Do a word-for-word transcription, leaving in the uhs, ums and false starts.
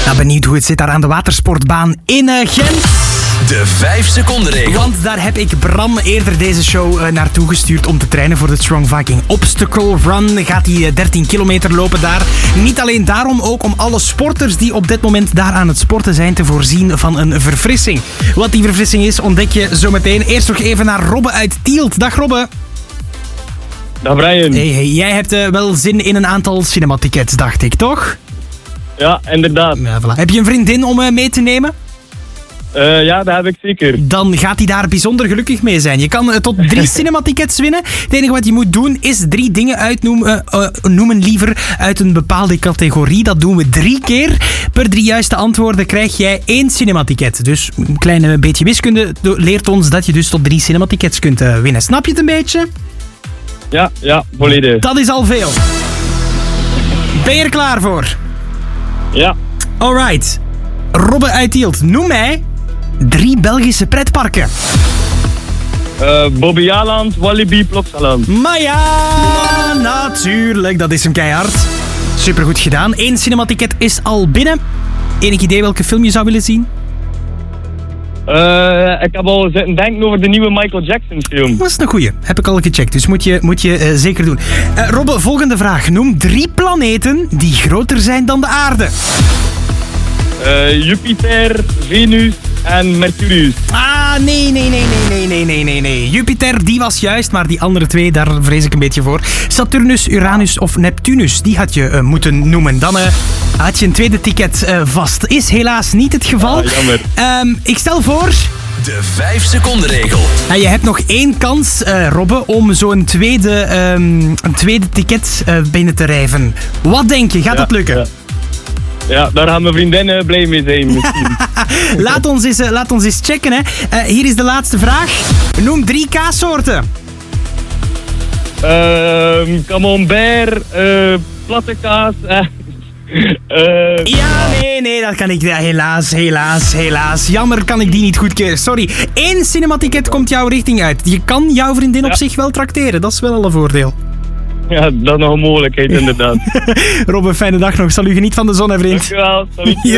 Nou, benieuwd hoe het zit daar aan de watersportbaan in uh, Gent. De vijf seconden regel. Want daar heb ik Bram eerder deze show uh, naartoe gestuurd om te trainen voor de Strong Viking Obstacle Run. Gaat hij uh, dertien kilometer lopen daar. Niet alleen daarom, ook om alle sporters die op dit moment daar aan het sporten zijn te voorzien van een verfrissing. Wat die verfrissing is, ontdek je zo meteen. Eerst nog even naar Robbe uit Tielt. Dag Robbe. Dag Brian. Hey, hey, jij hebt uh, wel zin in een aantal cinematickets, dacht ik, toch? Ja, inderdaad. Ja, voilà. Heb je een vriendin om uh, mee te nemen? Uh, ja, dat heb ik zeker. Dan gaat hij daar bijzonder gelukkig mee zijn. Je kan uh, tot drie cinematickets winnen. Het enige wat je moet doen is drie dingen uitnoemen, uh, uh, noemen liever uit een bepaalde categorie. Dat doen we drie keer. Per drie juiste antwoorden krijg jij één cinematicket. Dus een klein beetje wiskunde leert ons dat je dus tot drie cinematickets kunt uh, winnen. Snap je het een beetje? Ja, ja, volledig. Dat is al veel. Ben je er klaar voor? Ja. Alright. Robbe uit Tielt, noem mij drie Belgische pretparken. Uh, Bobbejaanland, Walibi, Plopsaland. Maar ja, natuurlijk. Dat is hem keihard. Supergoed gedaan. Eén cinematicket is al binnen. Enig idee welke film je zou willen zien? Uh, ik heb al zitten denken over de nieuwe Michael Jackson film. Dat is een goeie. Heb ik al gecheckt, dus moet je, moet je uh, zeker doen. Uh, Robbe, volgende vraag. Noem drie planeten die groter zijn dan de aarde. Uh, Jupiter, Venus en Mercurius. Ah, nee, nee, nee, nee, nee, nee, nee, nee. Jupiter, die was juist, maar die andere twee, daar vrees ik een beetje voor. Saturnus, Uranus of Neptunus, die had je uh, moeten noemen. Dan uh, had je een tweede ticket uh, vast. Is helaas niet het geval. Ah, jammer. Um, ik stel voor... De vijf seconden regel. Nou, je hebt nog één kans, uh, Robbe, om zo'n tweede, um, een tweede ticket uh, binnen te rijven. Wat denk je? Gaat ja, dat lukken? Ja. Ja, daar gaan mijn vriendinnen blij mee zijn misschien. laat, ons eens, uh, laat ons eens checken. Hè. Uh, hier is de laatste vraag. Noem drie kaassoorten. Uh, camembert, uh, platte kaas. Uh, uh, ja, nee, nee, dat kan ik. Ja, helaas, helaas, helaas. Jammer, kan ik die niet goedkeuren. Sorry. Eén cinematicket komt jouw richting uit. Je kan jouw vriendin ja. op zich wel trakteren. Dat is wel al een voordeel. Ja, dat is nog een mogelijkheid inderdaad. Robbe, fijne dag nog. Zal u genieten van de zon, hè, vriend. Dankjewel. Salut.